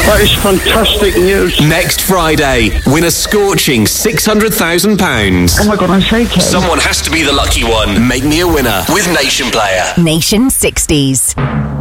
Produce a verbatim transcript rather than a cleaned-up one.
That is fantastic news. Next Friday, win a scorching six hundred thousand pounds. Oh my God, I'm shaking. Someone has to be the lucky one. Make me a winner with Nation Player. Nation sixties.